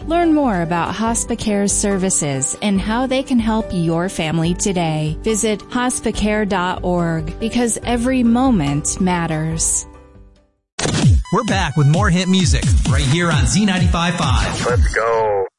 Learn more about HospaCare's services and how they can help your family today. Visit hospacare.org because every moment matters. We're back with more hit music right here on Z95.5. Let's go.